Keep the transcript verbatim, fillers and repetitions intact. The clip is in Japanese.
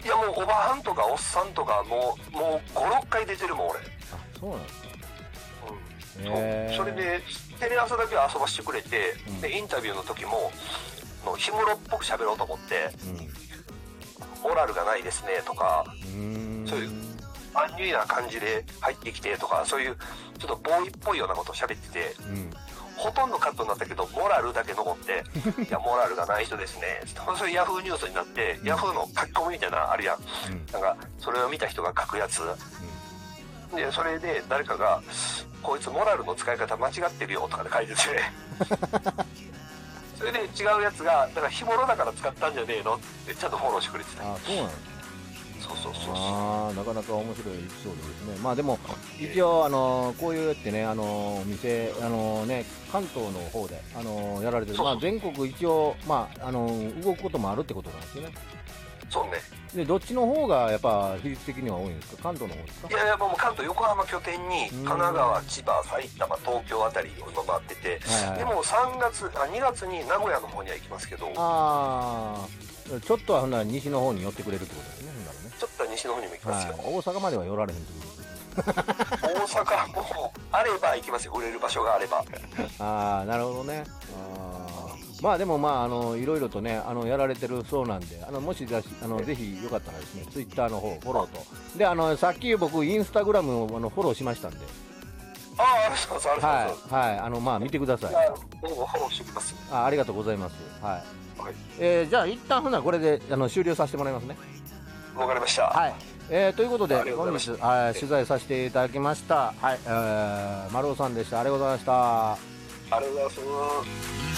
いやもうおばはんとかおっさんとかもうもうごろっかい出てるもん俺。 あ、そうなんですか。 うん、 へー。 それでテレ朝だけは遊ばしてくれて、 うん、 でインタビューの時もの氷室っぽく喋ろうと思って、うん、オラルがないですねとか、うん、そういうアンニュイな感じで入ってきてとか、そういうちょっとボーイっぽいようなことを喋ってて、うん、ほとんどカットになったけどモラルだけ残っていやモラルがない人ですねそれヤフーニュースになって、うん、ヤフーの書き込みみたいなのあるやん、うん、なんかそれを見た人が書くやつ、うん、でそれで誰かがこいつモラルの使い方間違ってるよとかで書いててそれで違うやつがだから干物だから使ったんじゃねえのってちゃんとフォローしてくれてた。 あ、そうなんですね。 そうそうそうそう。 ああ、なかなか面白いエピソードですね。まあでも一応あのこういうってね、あのお店あのね関東の方であのやられてる、まあ全国一応まああの動くこともあるってことなんですよね。 そうね。 でどっちの方がやっぱ比率的には多いんですか？関東の方ですか？ いやいやもう関東横浜拠点に神奈川、千葉、埼玉、東京あたりを今回ってて、はいはい、でもさんがつあにがつに名古屋の方には行きますけど。 ああ。ちょっとはほんなら西の方に寄ってくれるってことですね。ほんならね。 ちょっとは西の方にも行きますよ。はい、 大阪までは寄られへんってことです。 大阪もあれば行きますよ。売れる場所があれば。 ああ、なるほどね。あまあでもまああのいろいろとねあのやられてるそうなんで、あのもしあのぜひよかったらですね、ツイッターの方フォローとであのさっき僕インスタグラムをあのフォローしましたんで。 ああ、ありがとうございます。 はいはい、あのまあ見てください。 どうもフォローしておきます。 あ、ありがとうございます。はい。 はい、 えー、じゃあ一旦ほなこれであの終了させてもらいますね。 わかりました。 はい。えー、ということで本日はい取材させていただきました。はい、えー、丸尾さんでした。ありがとうございました。 ありがとうございます。